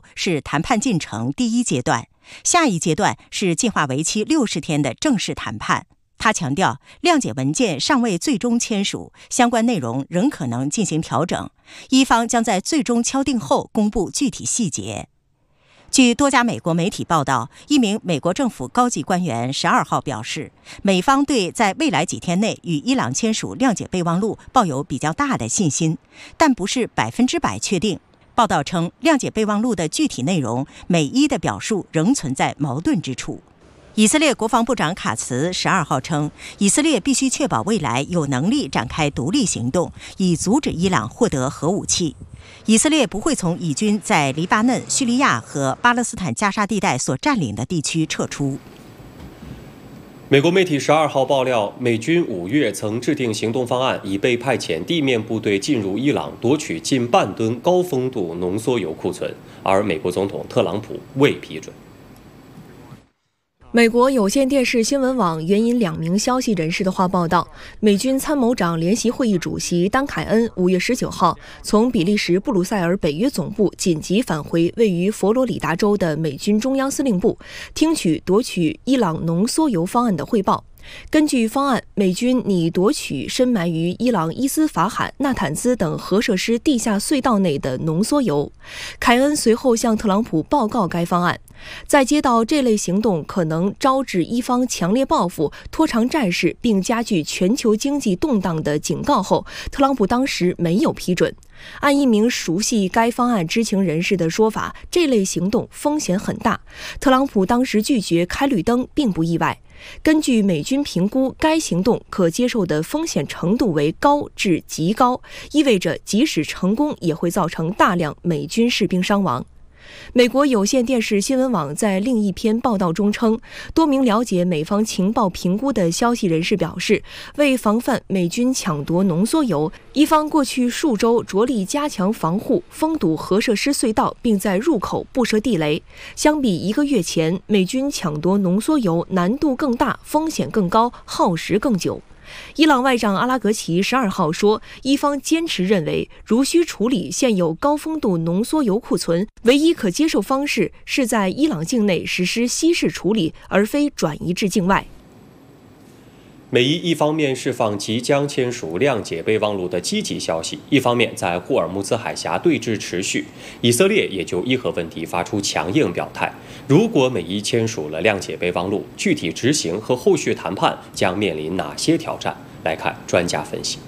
是谈判进程第一阶段，下一阶段是计划为期60天的正式谈判。他强调，谅解文件尚未最终签署，相关内容仍可能进行调整，伊方将在最终敲定后公布具体细节。据多家美国媒体报道，一名美国政府高级官员12号表示，美方对在未来几天内与伊朗签署谅解备忘录抱有比较大的信心，但不是100%确定。报道称，谅解备忘录的具体内容，美伊的表述仍存在矛盾之处。以色列国防部长卡茨12号称，以色列必须确保未来有能力展开独立行动，以阻止伊朗获得核武器。以色列不会从以军在黎巴嫩、叙利亚和巴勒斯坦加沙地带所占领的地区撤出。 美国媒体12号爆料，美军5月曾制定行动方案，以备派遣地面部队进入伊朗夺取近半吨高丰度浓缩铀库存，而美国总统特朗普未批准。 美国有线电视新闻网援引2名消息人士的话报道，美军参谋长联席会议主席丹凯恩5月19号从比利时布鲁塞尔北约总部紧急返回位于佛罗里达州的美军中央司令部，听取夺取伊朗浓缩铀方案的汇报。根据方案，美军拟夺取深埋于伊朗伊斯法罕、纳坦兹等核设施地下隧道内的浓缩铀。凯恩随后向特朗普报告该方案。在接到这类行动可能招致伊方强烈报复、拖长战事并加剧全球经济动荡的警告后，特朗普当时没有批准。按一名熟悉该方案知情人士的说法，这类行动风险很大。特朗普当时拒绝开绿灯并不意外。根据美军评估，该行动可接受的风险程度为高至极高，意味着即使成功也会造成大量美军士兵伤亡。美国有线电视新闻网在另一篇报道中称，多名了解美方情报评估的消息人士表示，为防范美军抢夺浓缩铀，伊方过去数周着力加强防护，封堵核设施隧道，并在入口布设地雷。相比1个月前，美军抢夺浓缩铀难度更大，风险更高，耗时更久。伊朗外长阿拉格齐12号说，伊方坚持认为，如需处理现有高丰度浓缩铀库存，唯一可接受方式是在伊朗境内实施稀释处理，而非转移至境外。 美伊一方面释放即将签署谅解备忘录的积极消息，一方面在霍尔木兹海峡对峙持续，以色列也就伊核问题发出强硬表态。如果美伊签署了谅解备忘录，具体执行和后续谈判将面临哪些挑战？来看专家分析。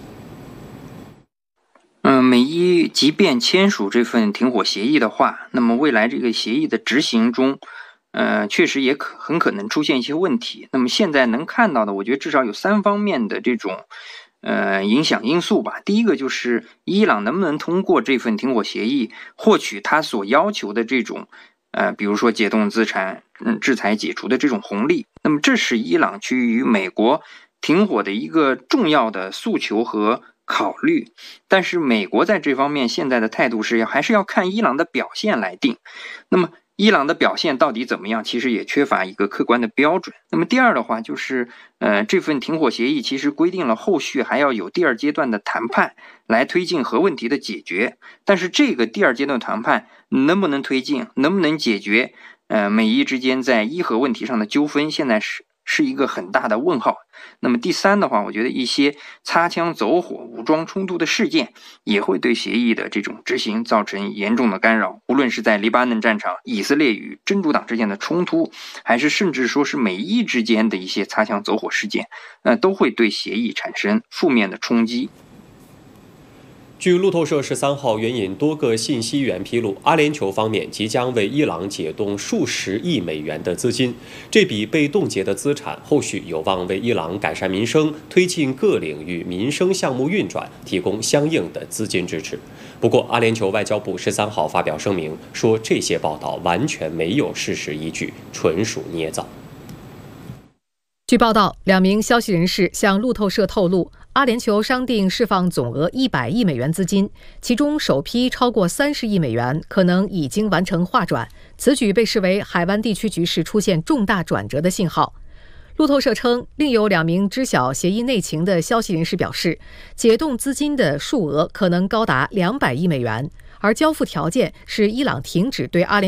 美伊即便签署这份停火协议的话，那么未来这个协议的执行中，确实也很可能出现一些问题。那么现在能看到的，我觉得至少有3方面的这种影响因素吧。第一个就是伊朗能不能通过这份停火协议获取他所要求的这种比如说解冻资产、制裁解除的这种红利。那么这是伊朗去与美国停火的一个重要的诉求和考虑。但是美国在这方面现在的态度是还是要看伊朗的表现来定。那么伊朗的表现到底怎么样，其实也缺乏一个客观的标准。那么第二的话就是这份停火协议其实规定了后续还要有第2阶段的谈判来推进核问题的解决。但是这个第2阶段谈判能不能推进，能不能解决美伊之间在伊核问题上的纠纷，现在是一个很大的问号。那么第3的话，我觉得一些擦枪走火、武装冲突的事件也会对协议的这种执行造成严重的干扰。无论是在黎巴嫩战场、以色列与真主党之间的冲突，还是甚至说是美伊之间的一些擦枪走火事件，都会对协议产生负面的冲击。 据路透社13号援引多个信息源披露，阿联酋方面即将为伊朗解冻数十亿美元的资金，这笔被冻结的资产后续有望为伊朗改善民生、推进各领域民生项目运转提供相应的资金支持。不过，阿联酋外交部13号发表声明说，这些报道完全没有事实依据，纯属捏造。 据报道，2名消息人士向路透社透露，阿联酋商定释放总额100亿美元资金，其中首批超过30亿美元可能已经完成划转。此举被视为海湾地区局势出现重大转折的信号。路透社称，另有2名知晓协议内情的消息人士表示，解冻资金的数额可能高达200亿美元，而交付条件是伊朗停止对阿联